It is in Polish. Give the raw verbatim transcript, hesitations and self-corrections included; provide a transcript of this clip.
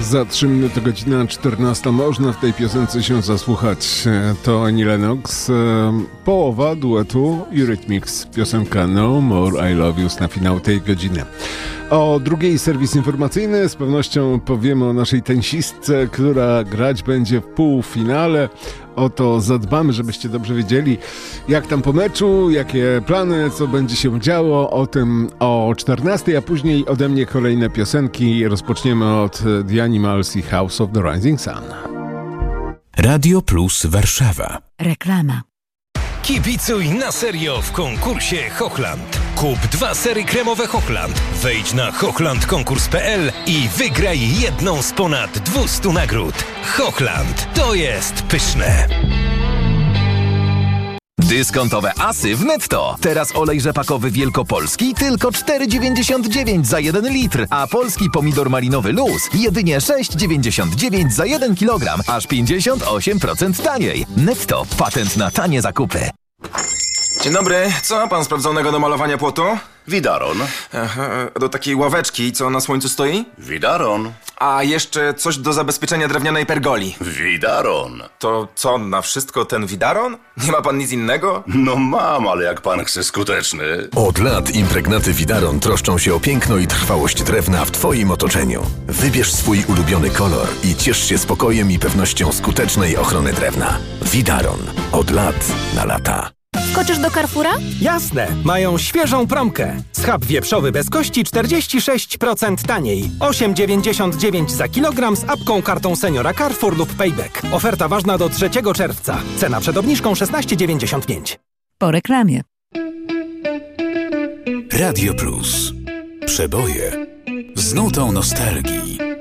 Za trzy minuty godzina czternasta. Można w tej piosence się zasłuchać. To Annie Lennox. Połowa duetu Eurythmics. Piosenka No More I Love You na finał tej godziny. O drugiej serwis informacyjny. Z pewnością powiemy o naszej tenisistce, która grać będzie w półfinale. O to zadbamy, żebyście dobrze wiedzieli, jak tam po meczu, jakie plany, co będzie się działo. O tym o czternastej, a później ode mnie kolejne piosenki. Rozpoczniemy od The Animals i House of the Rising Sun. Radio Plus Warszawa. Reklama. Kibicuj na serio w konkursie Hochland. Kup dwa sery kremowe Hochland. Wejdź na hochland konkurs kropka p l i wygraj jedną z ponad dwustu nagród. Hochland, to jest pyszne. Dyskontowe asy w Netto. Teraz olej rzepakowy wielkopolski tylko cztery dziewięćdziesiąt dziewięć za jeden litr, a polski pomidor malinowy Luz jedynie sześć dziewięćdziesiąt dziewięć za jeden kilogram, aż pięćdziesiąt osiem procent taniej. Netto. Patent na tanie zakupy. Dzień dobry, co ma pan sprawdzonego do malowania płotu? Widaron. Aha, do takiej ławeczki, co na słońcu stoi? Widaron. A jeszcze coś do zabezpieczenia drewnianej pergoli. Widaron. To co, na wszystko ten widaron? Nie ma pan nic innego? No mam, ale jak pan chce skuteczny. Od lat impregnaty Widaron troszczą się o piękno i trwałość drewna w Twoim otoczeniu. Wybierz swój ulubiony kolor i ciesz się spokojem i pewnością skutecznej ochrony drewna. Widaron. Od lat na lata. Skoczysz do Carrefoura? Jasne, mają świeżą promkę. Schab wieprzowy bez kości czterdzieści sześć procent taniej. osiem dziewięćdziesiąt dziewięć za kilogram z apką kartą seniora Carrefour lub Payback. Oferta ważna do trzeciego czerwca. Cena przed obniżką szesnaście dziewięćdziesiąt pięć. Po reklamie. Radio Plus. Przeboje z nutą nostalgii.